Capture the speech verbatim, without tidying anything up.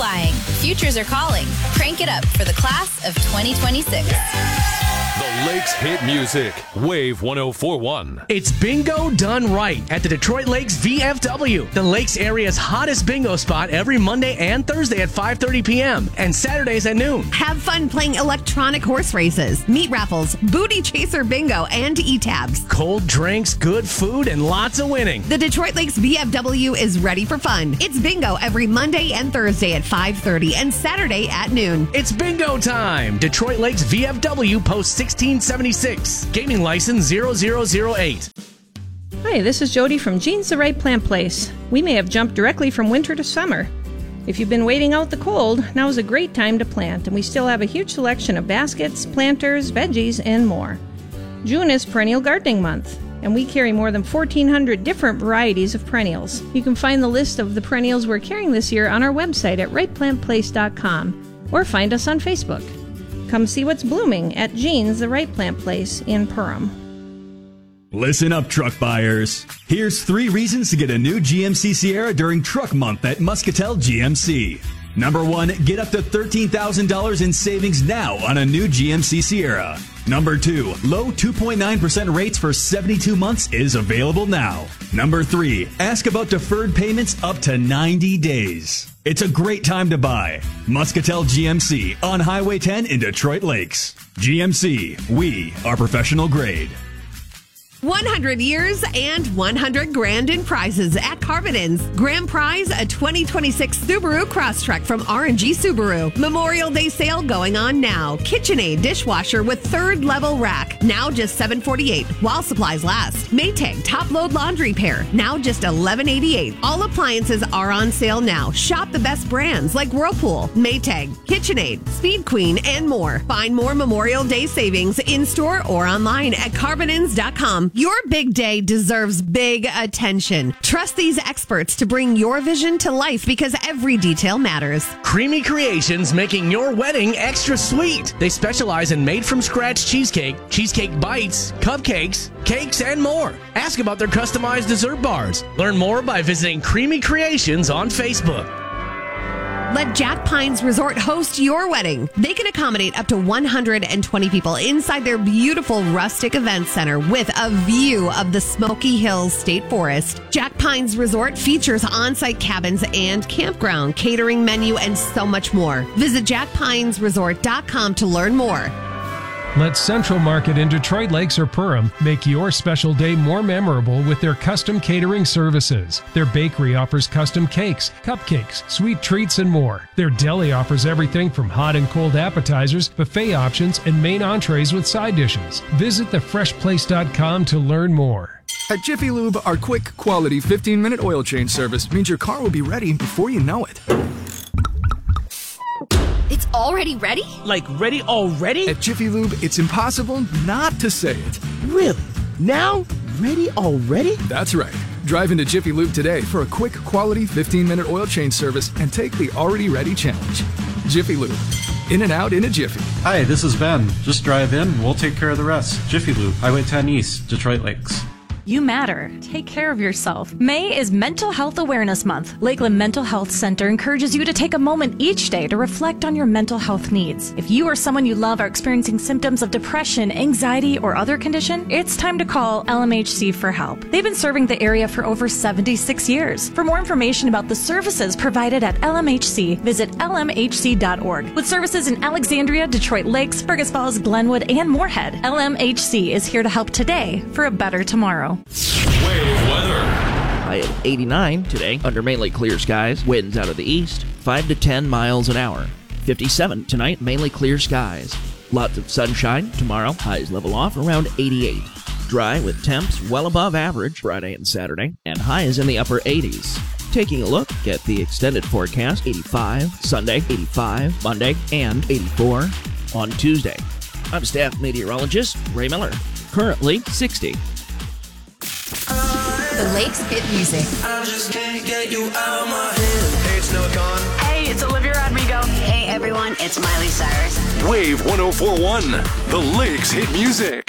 flying. Futures are calling. Crank it up for the class of twenty twenty-six. The Lakes hit music. Wave one oh four point one. It's bingo done right at the Detroit Lakes V F W, the Lakes area's hottest bingo spot every Monday and Thursday at five thirty p.m. and Saturdays at noon. Have fun playing electronic horse races, meat raffles, booty chaser bingo, and e-tabs. Cold drinks, good food, and lots of winning. The Detroit Lakes V F W is ready for fun. It's bingo every Monday and Thursday at five thirty and Saturday at noon. It's bingo time. Detroit Lakes V F W, Post sixteen seventy-six. Gaming license zero zero zero eight. Hi, this is Jody from Jeans the Right Plant Place. We may have jumped directly from winter to summer. If you've been waiting out the cold, now is a great time to plant, and we still have a huge selection of baskets, planters, veggies, and more. June is Perennial Gardening Month, and we carry more than fourteen hundred different varieties of perennials. You can find the list of the perennials we're carrying this year on our website at right plant place dot com or find us on Facebook. Come see what's blooming at Jeans the Right Plant Place in Perham. Listen up, truck buyers. Here's three reasons to get a new G M C Sierra during Truck Month at Muscatel G M C. Number one, get up to thirteen thousand dollars in savings now on a new G M C Sierra. Number two, low two point nine percent rates for seventy-two months is available now. Number three, ask about deferred payments up to ninety days. It's a great time to buy. Muscatel G M C on Highway ten in Detroit Lakes. G M C, we are professional grade. one hundred years and one hundred grand in prizes at Carvin's. Grand prize, a twenty twenty-six Subaru Crosstrek from R and G Subaru. Memorial Day sale going on now. KitchenAid dishwasher with third level rack, now just seven forty-eight while supplies last. Maytag top load laundry pair, now just eleven eighty-eight. All appliances are on sale now. Shop the best brands like Whirlpool, Maytag, KitchenAid, Speed Queen, and more. Find more Memorial Day savings in store or online at carvinins dot com. Your big day deserves big attention. Trust these experts to bring your vision to life because every detail matters. Creamy Creations, making your wedding extra sweet. They specialize in made-from-scratch cheesecake, cheesecake bites, cupcakes, cakes, and more. Ask about their customized dessert bars. Learn more by visiting Creamy Creations on Facebook. Let Jack Pines Resort host your wedding. They can accommodate up to one hundred twenty people inside their beautiful rustic event center with a view of the Smoky Hills State Forest. Jack Pines Resort features on-site cabins and campground, catering menu, and so much more. Visit jack pines resort dot com to learn more. Let Central Market in Detroit Lakes or Perham make your special day more memorable with their custom catering services. Their bakery offers custom cakes, cupcakes, sweet treats, and more. Their deli offers everything from hot and cold appetizers, buffet options, and main entrees with side dishes. Visit the fresh place dot com to learn more. At Jiffy Lube, our quick, quality fifteen minute oil change service means your car will be ready before you know it. It's already ready? Like ready already? At Jiffy Lube, it's impossible not to say it. Really? Now? Ready already? That's right. Drive into Jiffy Lube today for a quick, quality fifteen minute oil change service and take the already ready challenge. Jiffy Lube. In and out in a jiffy. Hi, this is Ben. Just drive in and we'll take care of the rest. Jiffy Lube, Highway ten East, Detroit Lakes. You matter. Take care of yourself. May is Mental Health Awareness Month. Lakeland Mental Health Center encourages you to take a moment each day to reflect on your mental health needs. If you or someone you love are experiencing symptoms of depression, anxiety, or other condition, it's time to call L M H C for help. They've been serving the area for over seventy-six years. For more information about the services provided at L M H C, visit L M H C dot org. With services in Alexandria, Detroit Lakes, Fergus Falls, Glenwood, and Moorhead, L M H C is here to help today for a better tomorrow. Wave weather. High at eighty-nine today under mainly clear skies. Winds out of the east, five to ten miles an hour. fifty-seven tonight, mainly clear skies. Lots of sunshine tomorrow. Highs level off around eighty-eight. Dry with temps well above average Friday and Saturday, and highs in the upper eighties. Taking a look at the extended forecast, eighty-five Sunday, eighty-five Monday, and eighty-four on Tuesday. I'm staff meteorologist Ray Miller. Currently sixty. The Lakes hit music. I just can't get you out of my head. Hey, it's Noah Kahan. Hey, it's Olivia Rodrigo. Hey, everyone, it's Miley Cyrus. Wave one oh four point one. The Lakes hit music.